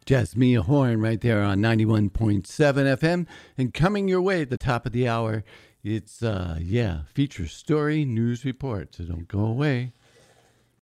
Jasmine Horn right there on 91.7 FM. And coming your way at the top of the hour, it's, feature story news report. So don't go away.